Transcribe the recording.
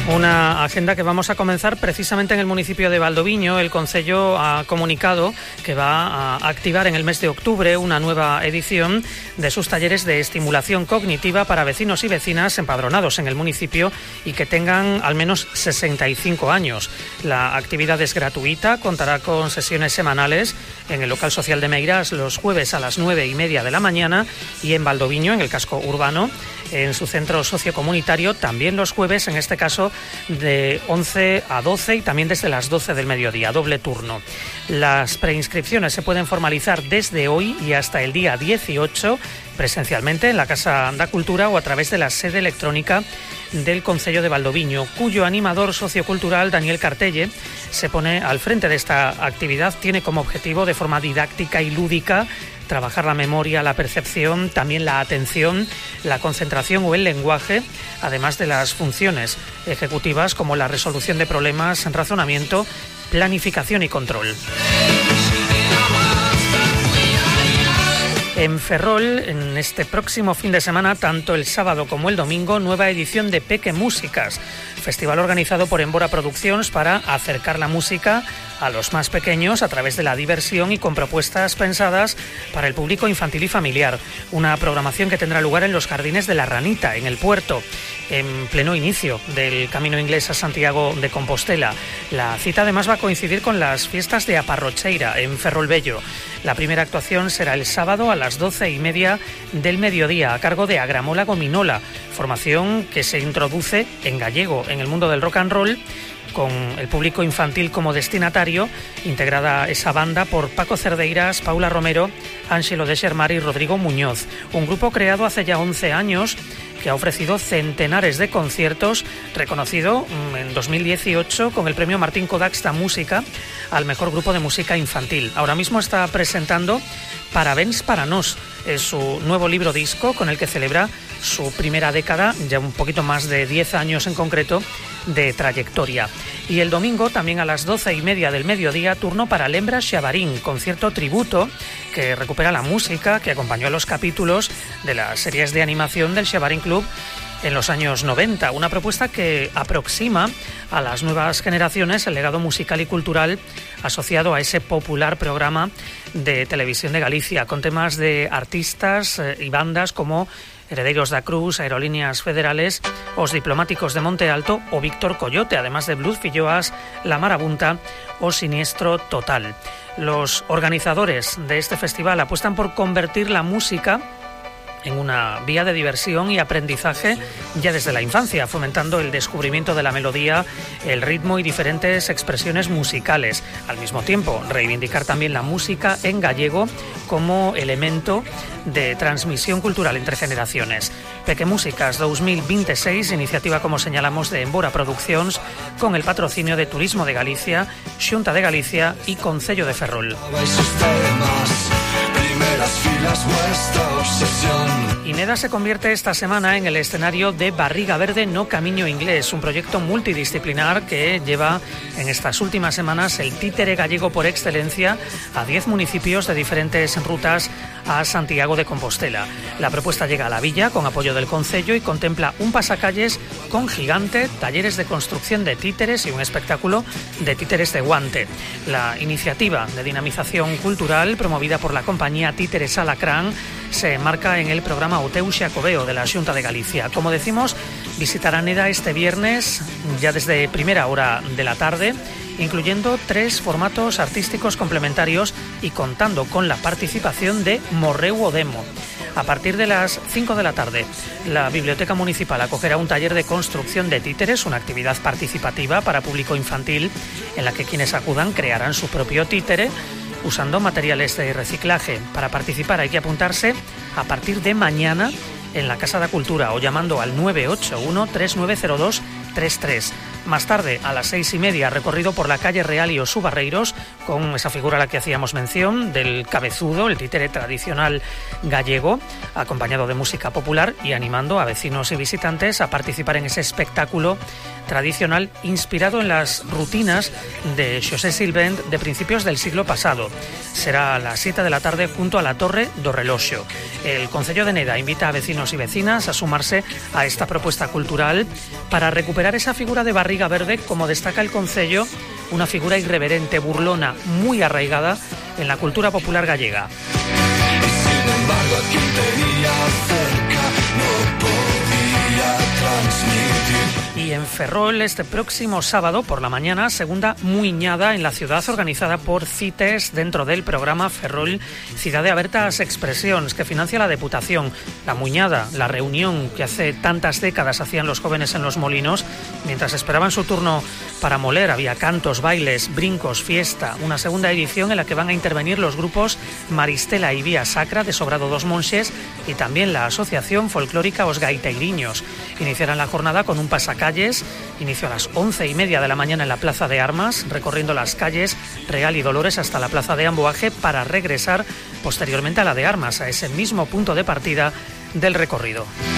Una agenda que vamos a comenzar precisamente en el municipio de Valdoviño. El Concello ha comunicado que va a activar en el mes de octubre una nueva edición de sus talleres de estimulación cognitiva para vecinos y vecinas empadronados en el municipio y que tengan al menos 65 años. La actividad es gratuita, contará con sesiones semanales en el local social de Meirás los jueves a las 9:30 de la mañana y en Valdoviño, en el casco urbano, en su centro sociocomunitario, también los jueves, en este caso de 11 a 12 y también desde las 12 del mediodía, doble turno. Las preinscripciones se pueden formalizar desde hoy y hasta el día 18 presencialmente en la Casa da Cultura o a través de la sede electrónica del Concello de Valdoviño, cuyo animador sociocultural, Daniel Cartelle, se pone al frente de esta actividad. Tiene como objetivo, de forma didáctica y lúdica, trabajar la memoria, la percepción, también la atención, la concentración o el lenguaje, además de las funciones ejecutivas como la resolución de problemas, razonamiento, planificación y control. En Ferrol, en este próximo fin de semana, tanto el sábado como el domingo, nueva edición de Peque Músicas, festival organizado por Embora Produccions para acercar la música a los más pequeños a través de la diversión y con propuestas pensadas para el público infantil y familiar. Una programación que tendrá lugar en los Jardines de la Ranita, en el puerto, en pleno inicio del Camino Inglés a Santiago de Compostela. La cita además va a coincidir con las fiestas de Aparrocheira, en Ferrolbello. La primera actuación será el sábado a las 12:30 del mediodía, a cargo de Agramola Gominola, formación que se introduce en gallego en el mundo del rock and roll, con el público infantil como destinatario, integrada esa banda por Paco Cerdeiras, Paula Romero, Ángelo de Xermar y Rodrigo Muñoz. Un grupo creado hace ya 11 años que ha ofrecido centenares de conciertos, reconocido en 2018 con el premio Martín Kodaks da Música al mejor grupo de música infantil. Ahora mismo está presentando Parabéns para Nós, es su nuevo libro disco con el que celebra su primera década, ya un poquito más de 10 años en concreto, de trayectoria. Y el domingo, también a las 12:30 del mediodía, turno para Lembra Xabarín, concierto tributo que recupera la música que acompañó a los capítulos de las series de animación del Xabarín Club en los años 90, una propuesta que aproxima a las nuevas generaciones el legado musical y cultural asociado a ese popular programa de televisión de Galicia, con temas de artistas y bandas como Heredeiros da Cruz, Aerolíneas Federales, Os Diplomáticos de Monte Alto o Víctor Coyote, además de Blues Filloas, La Marabunta o Siniestro Total. Los organizadores de este festival apuestan por convertir la música en una vía de diversión y aprendizaje ya desde la infancia, fomentando el descubrimiento de la melodía, el ritmo y diferentes expresiones musicales. Al mismo tiempo, reivindicar también la música en gallego como elemento de transmisión cultural entre generaciones. Peque Músicas 2026, iniciativa, como señalamos, de Embora Produccions, con el patrocinio de Turismo de Galicia, Xunta de Galicia y Concello de Ferrol. Ineda se convierte esta semana en el escenario de Barriga Verde no Camiño Inglés, un proyecto multidisciplinar que lleva en estas últimas semanas el títere gallego por excelencia a 10 municipios de diferentes rutas a Santiago de Compostela. La propuesta llega a la villa con apoyo del Concello y contempla un pasacalles con gigante, talleres de construcción de títeres y un espectáculo de títeres de guante. La iniciativa de dinamización cultural promovida por la compañía Títeres Alacrán se enmarca en el programa Oteu Xacobeo de la Xunta de Galicia. Como decimos, visitará Neda este viernes, ya desde primera hora de la tarde, incluyendo 3 formatos artísticos complementarios y contando con la participación de Morreu o Demo. A partir de las 5 de la tarde, la Biblioteca Municipal acogerá un taller de construcción de títeres, una actividad participativa para público infantil en la que quienes acudan crearán su propio títere usando materiales de reciclaje. Para participar hay que apuntarse a partir de mañana en la Casa da Cultura o llamando al 981-3902-33. Más tarde, a las 6:30, recorrido por la calle Real y Os Barreiros con esa figura a la que hacíamos mención, del cabezudo, el títere tradicional gallego, acompañado de música popular y animando a vecinos y visitantes a participar en ese espectáculo tradicional inspirado en las rutinas de Xosé Silvent de principios del siglo pasado. Será a las 7 de la tarde junto a la Torre do Reloxo. El Concello de Neda invita a vecinos y vecinas a sumarse a esta propuesta cultural para recuperar esa figura de Barriga Verde, como destaca el Concello, una figura irreverente, burlona, muy arraigada en la cultura popular gallega. Sin embargo, quien tenía cerca no podía transmitir. Y en Ferrol, este próximo sábado por la mañana, segunda muiñada en la ciudad organizada por CITES dentro del programa Ferrol Cidade Abertas Expresións, que financia la Deputación. La muiñada, la reunión que hace tantas décadas hacían los jóvenes en los molinos, mientras esperaban su turno para moler, había cantos, bailes, brincos, fiesta. Una segunda edición en la que van a intervenir los grupos Maristela y Vía Sacra de Sobrado dos Monxes y también la Asociación Folclórica Os Gaiteiriños. Iniciarán la jornada con un pasacalles, inicio a las 11:30 de la mañana en la Plaza de Armas, recorriendo las calles Real y Dolores hasta la Plaza de Amboaje para regresar posteriormente a la de Armas, a ese mismo punto de partida del recorrido.